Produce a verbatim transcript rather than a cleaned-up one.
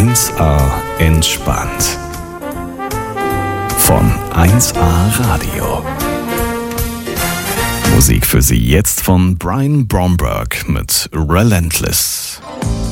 eins A entspannt. Von eins A Radio. Musik für Sie jetzt von Brian Bromberg mit Relentless.